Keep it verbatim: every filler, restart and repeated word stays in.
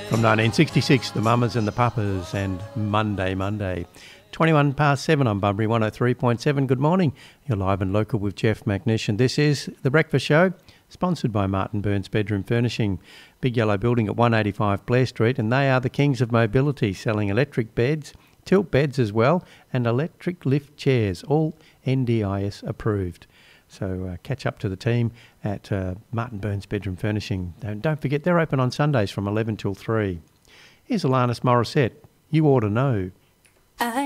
From nineteen sixty-six, the Mamas and the Papas and Monday, Monday. twenty-one past seven on Bunbury one oh three point seven. Good morning. You're live and local with Jeff McNish. This is The Breakfast Show, sponsored by Martin Burns Bedroom Furnishing. Big yellow building at one eighty-five Blair Street, and they are the kings of mobility, selling electric beds, tilt beds as well, and electric lift chairs, all N D I S approved. So uh, catch up to the team at uh, Martin Burns Bedroom Furnishing. And don't forget, they're open on Sundays from eleven till three. Here's Alanis Morissette. You ought to know. I